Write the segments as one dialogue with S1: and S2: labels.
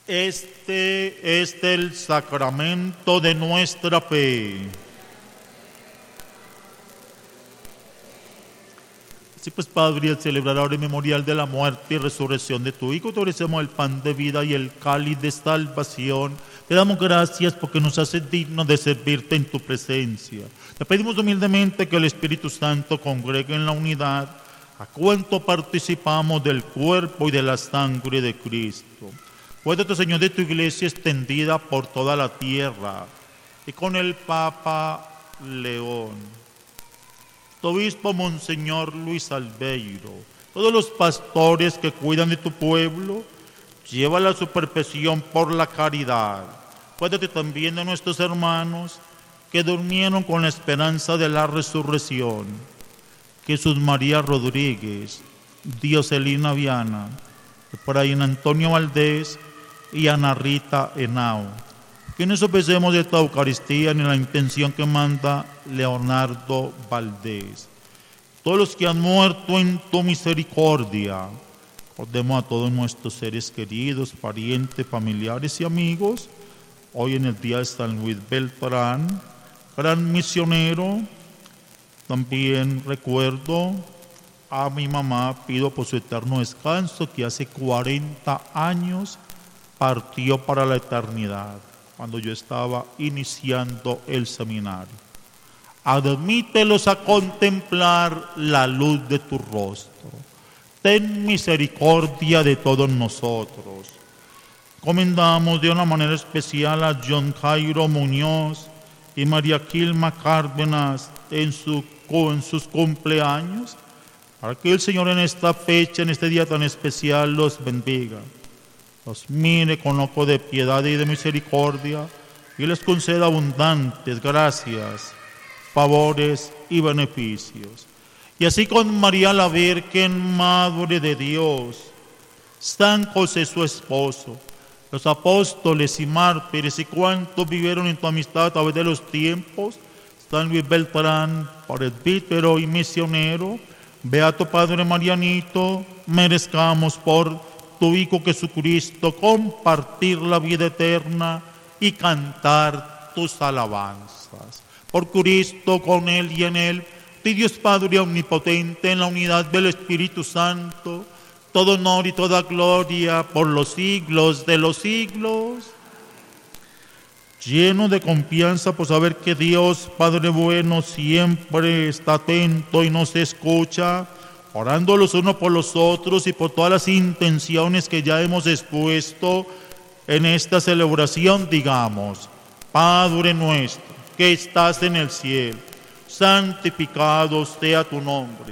S1: Este es el sacramento de nuestra fe. Así pues, Padre, al celebrar ahora el memorial de la muerte y resurrección de tu Hijo, te ofrecemos el pan de vida y el cáliz de salvación. Te damos gracias porque nos haces dignos de servirte en tu presencia. Te pedimos humildemente que el Espíritu Santo congregue en la unidad a cuanto participamos del cuerpo y de la sangre de Cristo. Acuérdate, Señor, de tu iglesia extendida por toda la tierra y con el Papa León, tu obispo Monseñor Luis Albeiro, todos los pastores que cuidan de tu pueblo, llévala a su perfección por la caridad. Acuérdate también de nuestros hermanos que durmieron con la esperanza de la resurrección. Jesús María Rodríguez, Dioselina Viana, por ahí en Antonio Valdés y Ana Rita Henao. Que nos ofrecemos de esta Eucaristía en la intención que manda Leonardo Valdés. Todos los que han muerto en tu misericordia, recordemos a todos nuestros seres queridos, parientes, familiares y amigos. Hoy en el día de San Luis Beltrán, gran misionero. También recuerdo a mi mamá, pido por su eterno descanso, que hace 40 años partió para la eternidad, cuando yo estaba iniciando el seminario. Admítelos a contemplar la luz de tu rostro. Ten misericordia de todos nosotros. Comendamos de una manera especial a John Jairo Muñoz y María Quilma Cárdenas en sus cumpleaños, para que el Señor en esta fecha, en este día tan especial, los bendiga, los mire con ojo de piedad y de misericordia y les conceda abundantes gracias, favores y beneficios. Y así con María la Virgen, Madre de Dios, San José su esposo, los apóstoles y mártires y cuantos vivieron en tu amistad a través de los tiempos, San Luis Beltrán, presbítero y misionero, Beato Padre Marianito, merezcamos por tu Hijo Jesucristo compartir la vida eterna y cantar tus alabanzas. Por Cristo, con Él y en Él, ti Dios Padre omnipotente, en la unidad del Espíritu Santo, todo honor y toda gloria por los siglos de los siglos. Lleno de confianza por saber que Dios, Padre bueno, siempre está atento y nos escucha, orando los unos por los otros y por todas las intenciones que ya hemos expuesto en esta celebración, digamos: Padre nuestro, que estás en el cielo, santificado sea tu nombre.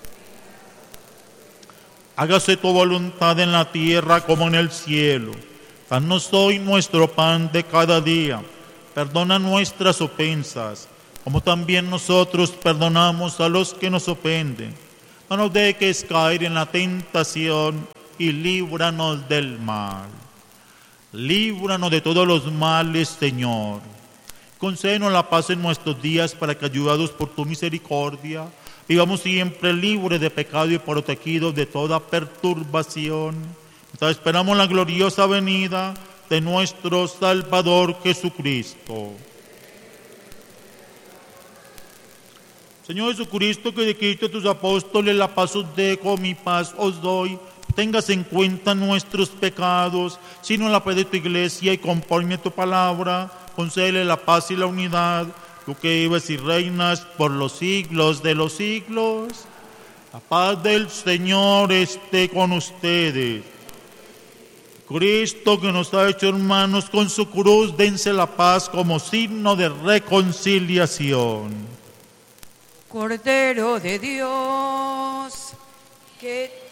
S1: Hágase tu voluntad en la tierra como en el cielo. Danos hoy nuestro pan de cada día. Perdona nuestras ofensas, como también nosotros perdonamos a los que nos ofenden. No nos dejes caer en la tentación y líbranos del mal. Líbranos de todos los males, Señor. Concédenos la paz en nuestros días para que, ayudados por tu misericordia, vivamos siempre libres de pecado y protegidos de toda perturbación. Esperamos la gloriosa venida de nuestro Salvador Jesucristo. Señor Jesucristo, que dijiste a tus apóstoles: la paz os dejo, mi paz os doy. Tengas en cuenta nuestros pecados, sino la fe de tu iglesia, y conforme a tu palabra, concédele la paz y la unidad, tú que vives y reinas por los siglos de los siglos. La paz del Señor esté con ustedes. Cristo, que nos ha hecho hermanos con su cruz, dense la paz como signo de reconciliación.
S2: Cordero de Dios, que